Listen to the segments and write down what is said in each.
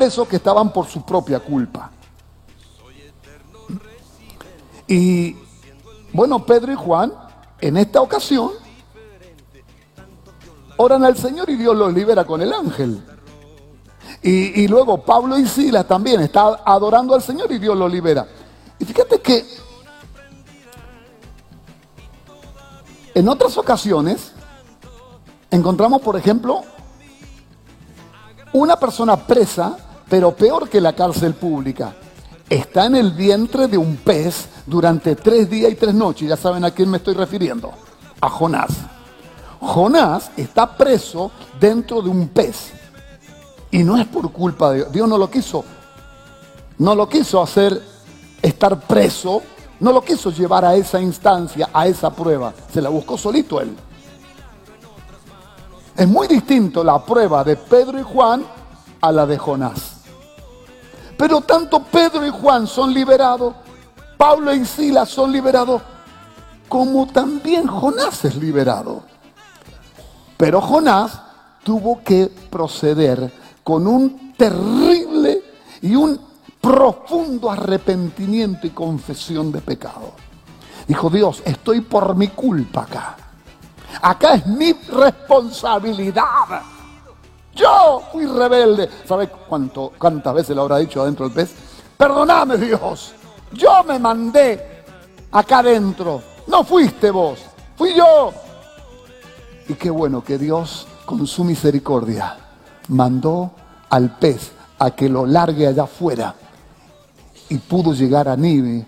presos que estaban por su propia culpa. Y bueno, Pedro y Juan, en esta ocasión, oran al Señor y Dios los libera con el ángel. Y luego Pablo y Silas también están adorando al Señor y Dios los libera. Y fíjate que en otras ocasiones encontramos, por ejemplo, una persona presa, pero peor que la cárcel pública. Está en el vientre de un pez durante 3 días y 3 noches. Ya saben a quién me estoy refiriendo. A Jonás. Jonás está preso dentro de un pez. Y no es por culpa de Dios. Dios no lo quiso. No lo quiso hacer estar preso. No lo quiso llevar a esa instancia, a esa prueba. Se la buscó solito él. Es muy distinto la prueba de Pedro y Juan a la de Jonás. Pero tanto Pedro y Juan son liberados, Pablo y Silas son liberados, como también Jonás es liberado. Pero Jonás tuvo que proceder con un terrible y un profundo arrepentimiento y confesión de pecado. Dijo: Dios, estoy por mi culpa acá. Acá es mi responsabilidad. Yo fui rebelde. ¿Sabe cuántas veces le habrá dicho adentro del pez? Perdóname, Dios. Yo me mandé acá adentro. No fuiste vos, fui yo. Y qué bueno que Dios, con su misericordia, mandó al pez a que lo largue allá afuera. Y pudo llegar a Nínive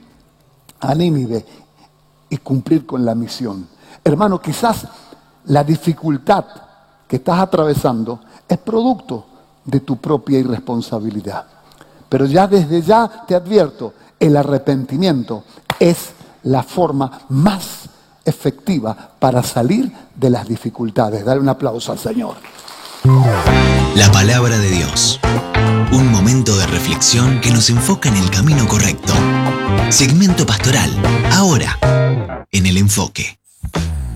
y cumplir con la misión. Hermano, quizás la dificultad que estás atravesando es producto de tu propia irresponsabilidad. Pero ya desde ya te advierto, el arrepentimiento es la forma más efectiva para salir de las dificultades. Dale un aplauso al Señor. La palabra de Dios. Un momento de reflexión que nos enfoca en el camino correcto. Segmento pastoral, ahora, en El Enfoque.